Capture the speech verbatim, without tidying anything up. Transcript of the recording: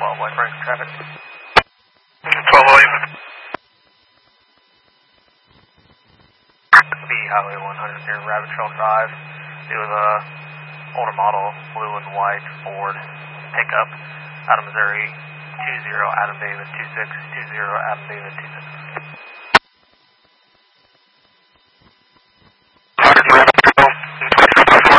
twelve, white Frank traffic. twelve William. B Highway one hundred near Rabbit Trail Drive. It was a older model, blue and white Ford pickup out of Missouri, two zero Adam David two six, two zero Adam David two six.